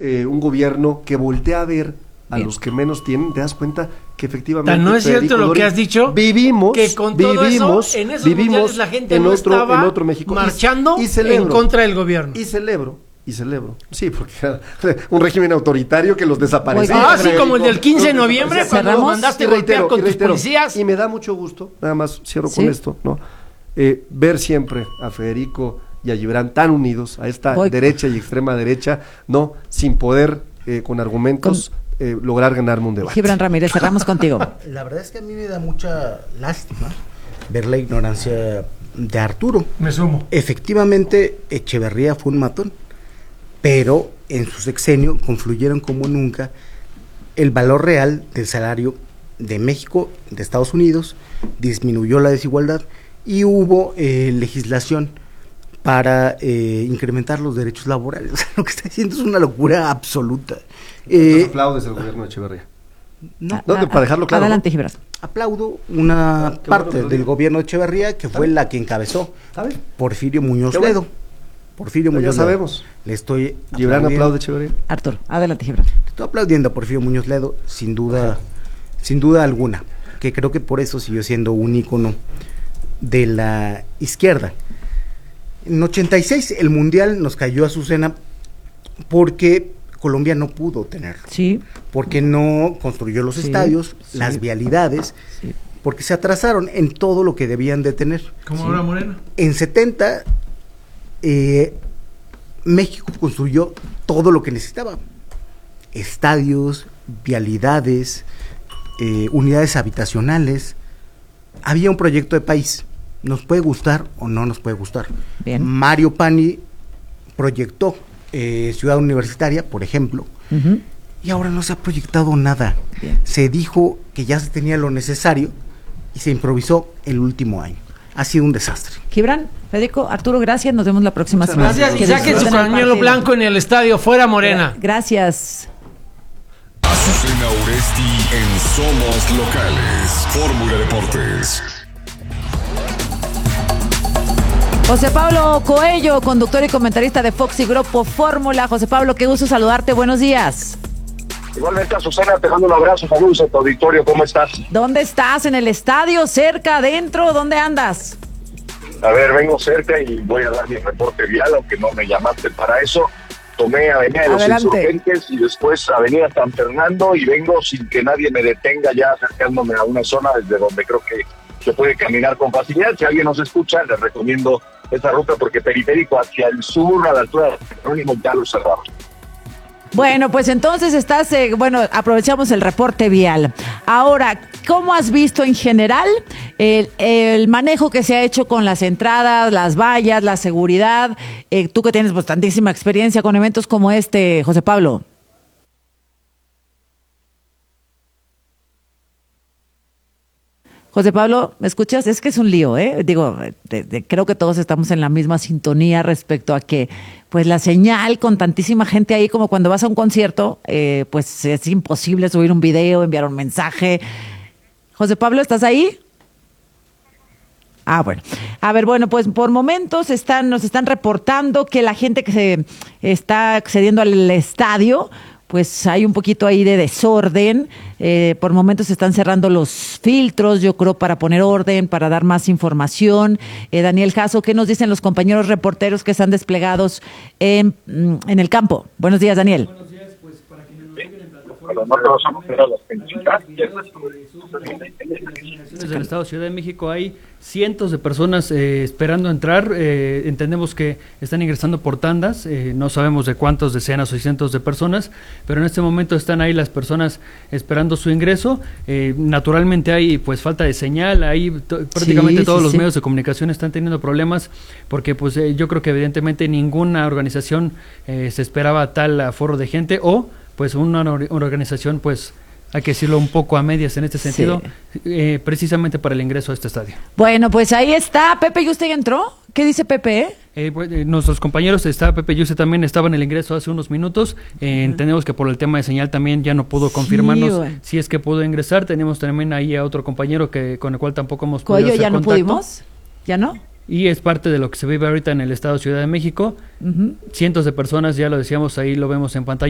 un gobierno que voltea a ver a los que menos tienen, te das cuenta que efectivamente... ¿No es cierto lo que has dicho? Vivimos, que con todo eso, en esos mundiales la gente no estaba en otro México marchando en contra del gobierno. Y celebro. Sí, porque era un régimen autoritario que los desapareció. Sí, como el del 15 de noviembre, cuando los mandaste golpear con tus policías. Y me da mucho gusto, nada más cierro con esto, ¿no? Ver siempre a Federico y a Gibran tan unidos, a esta derecha y extrema derecha, ¿no? Sin poder, con argumentos, lograr ganarme un debate. Gibran Ramírez, cerramos contigo. La verdad es que a mí me da mucha lástima ver la ignorancia de Arturo. Me sumo. Efectivamente, Echeverría fue un matón, pero en su sexenio confluyeron como nunca el valor real del salario de México, de Estados Unidos, disminuyó la desigualdad y hubo legislación para incrementar los derechos laborales. O sea, lo que está haciendo es una locura absoluta. Aplaudes al gobierno de Echeverría. Para dejarlo claro. Adelante, Gibran. Aplaudo una parte del gobierno de Echeverría que fue la que encabezó Porfirio Muñoz Ledo. Ya sabemos. Le estoy Gibran aplaude Echeverría. Arturo, adelante, Gibran. Estoy aplaudiendo a Porfirio Muñoz Ledo, sin duda alguna, que creo que por eso siguió siendo un ícono de la izquierda. En 86 el Mundial nos cayó a Azucena porque Colombia no pudo tenerlo. Sí. Porque no construyó los estadios, las vialidades, porque se atrasaron en todo lo que debían de tener. ¿Cómo ahora Morena? En 70 México construyó todo lo que necesitaba: estadios, vialidades, unidades habitacionales. Había un proyecto de país. Nos puede gustar o no nos puede gustar. Bien. Mario Pani proyectó Ciudad Universitaria, por ejemplo, y ahora no se ha proyectado nada. Bien. Se dijo que ya se tenía lo necesario y se improvisó el último año. Ha sido un desastre. Gibran, Federico, Arturo, gracias. Nos vemos la próxima semana. Gracias. Y saquen su pañuelo blanco en el estadio. Fuera Morena. Gracias. Azucena Oresti en Somos Locales. Fórmula Deportes. José Pablo Coello, conductor y comentarista de Fox y Grupo Fórmula. José Pablo, qué gusto saludarte. Buenos días. Igualmente, Azucena, te mando un abrazo, saludos a tu auditorio, ¿cómo estás? ¿Dónde estás? ¿En el estadio? ¿Cerca? ¿Adentro? ¿Dónde andas? A ver, vengo cerca y voy a dar mi reporte vial, aunque no me llamaste para eso. Tomé Avenida de los Insurgentes y después Avenida San Fernando y vengo sin que nadie me detenga, ya acercándome a una zona desde donde creo que se puede caminar con facilidad. Si alguien nos escucha, les recomiendo esa ruta porque periférico hacia el sur, a la altura de Jerónimo, ya lo cerramos. Bueno, pues entonces aprovechamos el reporte vial. Ahora, ¿cómo has visto en general el manejo que se ha hecho con las entradas, las vallas, la seguridad? Tú que tienes tantísima experiencia con eventos como este, José Pablo. José Pablo, ¿me escuchas? Es que es un lío, ¿eh? Digo, creo que todos estamos en la misma sintonía respecto a que, pues, la señal con tantísima gente ahí, como cuando vas a un concierto, pues es imposible subir un video, enviar un mensaje. José Pablo, ¿estás ahí? Ah, bueno. A ver, bueno, pues por momentos nos están reportando que la gente que se está accediendo al estadio, pues hay un poquito ahí de desorden. Por momentos se están cerrando los filtros, yo creo, para poner orden, para dar más información. Daniel Jasso, ¿qué nos dicen los compañeros reporteros que están desplegados en el campo? Buenos días, Daniel. Buenos días, pues para quienes nos siguen en plataformas del Estado Ciudad de México hay cientos de personas esperando entrar. Entendemos que están ingresando por tandas, no sabemos de cuántos, decenas o cientos de personas, pero en este momento están ahí las personas esperando su ingreso. Naturalmente hay pues falta de señal, ahí prácticamente todos los medios de comunicación están teniendo problemas porque pues yo creo que evidentemente ninguna organización se esperaba tal aforo de gente o pues una organización pues hay que decirlo un poco a medias en este sentido, precisamente para el ingreso a este estadio. Bueno, pues ahí está. Pepe, ¿y usted entró? ¿Qué dice Pepe? Nuestros compañeros, Pepe Yuste también estaba en el ingreso hace unos minutos. Entendemos que por el tema de señal también ya no pudo confirmarnos si es que pudo ingresar. Tenemos también ahí a otro compañero con el cual tampoco hemos podido hacer contacto. ¿Ya no pudimos? ¿Ya no? Y es parte de lo que se vive ahorita en el Estado Ciudad de México. Cientos de personas, ya lo decíamos, ahí lo vemos en pantalla.